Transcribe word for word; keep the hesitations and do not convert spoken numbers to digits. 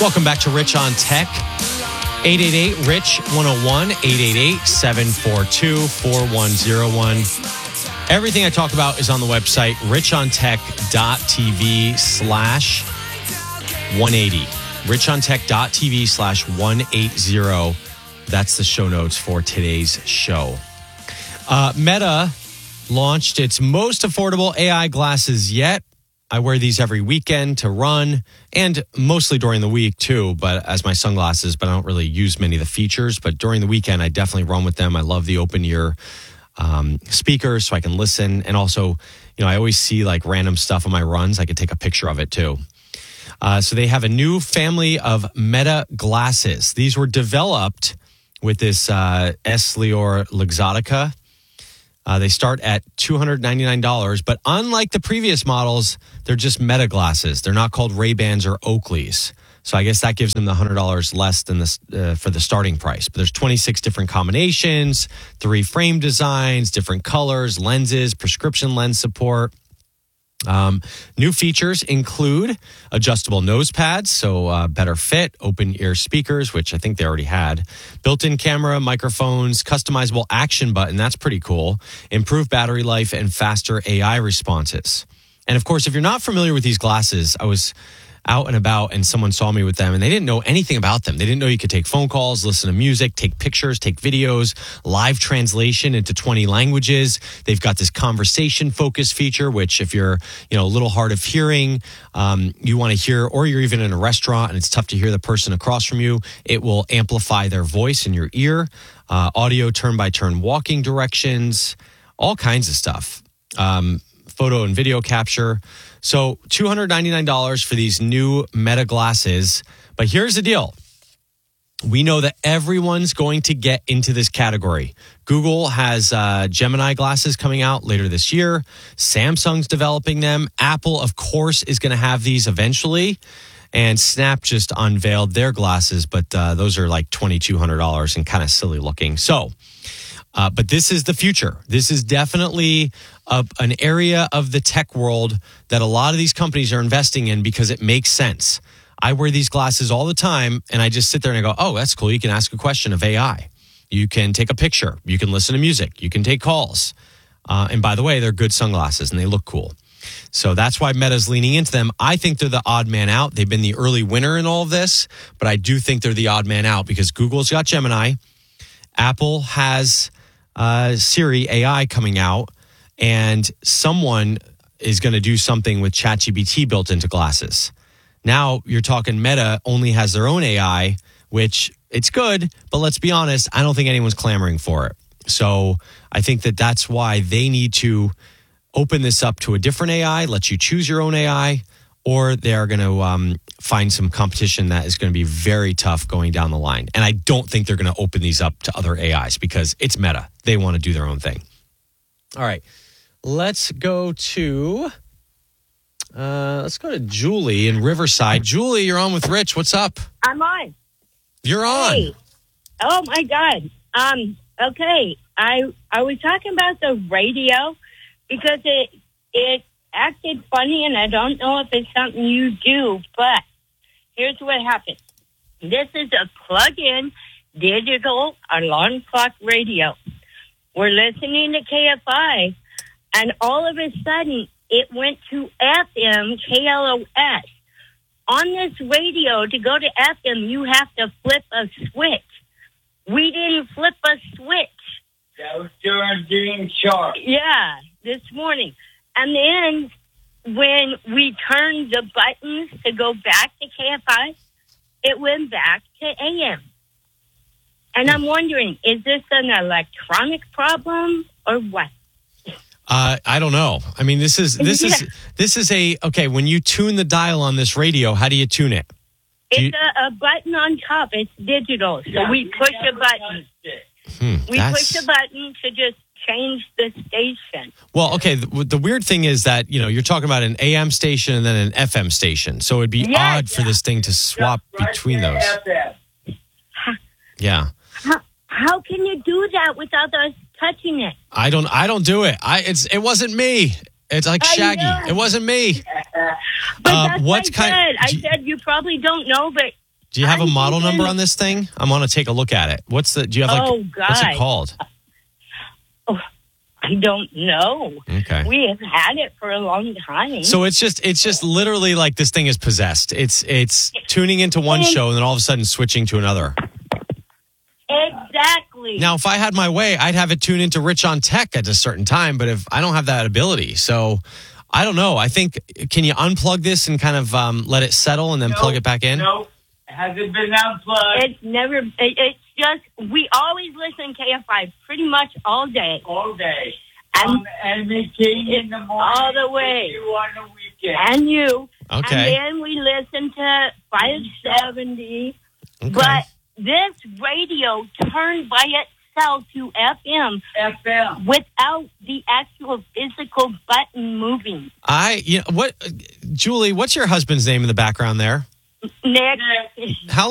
Welcome back to Rich on Tech. eight eight eight, R I C H, one oh one, eight eight eight, seven four two, four one zero one. Everything I talk about is on the website, richontech.tv slash 180. richontech.tv slash 180. That's the show notes for today's show. Uh, Meta launched its most affordable A I glasses yet. I wear these every weekend to run and mostly during the week too, but as my sunglasses, but I don't really use many of the features. But during the weekend, I definitely run with them. I love the open ear um, speakers so I can listen. And also, you know, I always see like random stuff on my runs. I can take a picture of it too. Uh, so they have a new family of Meta glasses. These were developed with this uh, Essilor Luxottica. Uh, they start at two hundred ninety-nine dollars, but unlike the previous models, they're just Meta glasses. They're not called Ray-Bans or Oakleys. So I guess that gives them the one hundred dollars less than this uh, for the starting price. But there's twenty-six different combinations, three frame designs, different colors, lenses, prescription lens support. Um, new features include adjustable nose pads, so uh, better fit, open ear speakers, which I think they already had, built-in camera, microphones, customizable action button, that's pretty cool, improved battery life, and faster A I responses. And of course, if you're not familiar with these glasses, I was out and about and someone saw me with them and they didn't know anything about them. They didn't know you could take phone calls, listen to music, take pictures, take videos, live translation into twenty languages. They've got this conversation focus feature, which if you're, you know, a little hard of hearing, um, you want to hear, or you're even in a restaurant and it's tough to hear the person across from you, it will amplify their voice in your ear, uh, audio turn-by-turn walking directions, all kinds of stuff. Um, photo and video capture. So two hundred ninety-nine dollars for these new Meta glasses. But here's the deal. We know that everyone's going to get into this category. Google has uh, Gemini glasses coming out later this year. Samsung's developing them. Apple, of course, is going to have these eventually. And Snap just unveiled their glasses, but uh, those are like twenty-two hundred dollars and kind of silly looking. So, uh, but this is the future. This is definitely a, an area of the tech world that a lot of these companies are investing in because it makes sense. I wear these glasses all the time and I just sit there and I go, oh, that's cool. You can ask a question of A I. You can take a picture. You can listen to music. You can take calls. Uh, and by the way, they're good sunglasses and they look cool. So that's why Meta's leaning into them. I think they're the odd man out. They've been the early winner in all of this, but I do think they're the odd man out because Google's got Gemini. Apple has uh, Siri A I coming out, and someone is going to do something with ChatGPT built into glasses. Now you're talking Meta only has their own A I, which it's good, but let's be honest, I don't think anyone's clamoring for it. So I think that that's why they need to open this up to a different A I, let you choose your own A I, or they're going to um, find some competition that is going to be very tough going down the line. And I don't think they're going to open these up to other A Is because it's Meta. They want to do their own thing. All right, let's go to uh, let's go to Julie in Riverside. Julie, you're on with Rich. What's up? I'm on. You're on. Hey. Oh my God. Um. Okay. I I was talking about the radio because it it acted funny, and I don't know if it's something you do, but here's what happened. This is a plug-in digital alarm clock radio. We're listening to K F I, and all of a sudden, it went to F M K L O S. On this radio, to go to F M, you have to flip a switch. We didn't flip a switch. That was during Dream Shark. Yeah, this morning. And then when we turned the buttons to go back to K F I, it went back to A M. And I'm wondering, is this an electronic problem or what? Uh, I don't know. I mean, this is this yeah. is this is a okay. When you tune the dial on this radio, how do you tune it? Do It's you, a, a button on top. It's digital. So Yeah, we we push a never button. touched it. hmm, We that's- push a button to just change the station. Well, okay. The, the weird thing is that, you know, you're talking about an A M station and then an F M station. So it'd be Yes. odd for this thing to swap Right between there, those. F M. Yeah. How, how can you do that without us touching it? I don't I don't do it. I it's it wasn't me. It's like I Shaggy. know. It wasn't me. But Uh, that's what's what I kind- said. I do you- said you probably don't know, but Do you have a I'm model thinking- number on this thing? I'm going to take a look at it. What's the, do you have like, Oh, what's it God. called? I don't know. Okay. We have had it for a long time. So it's just, it's just literally like this thing is possessed. It's, it's tuning into one show and then all of a sudden switching to another. Exactly. Now, if I had my way, I'd have it tune into Rich on Tech at a certain time, but if I don't have that ability, so I don't know. I think, can you unplug this and kind of um, let it settle and then Nope. plug it back in? No, hasn't been unplugged It's never, it, it's just, we always listen to K F I pretty much all day. all day. And, Um, and we came in the morning. all the way. with You on the weekend. and you. Okay. And then we listen to five seventy. Okay. But this radio turned by itself to F M F M. without the actual physical button moving. I, you know, what, Julie, what's your husband's name in the background there? Nick, Nick. How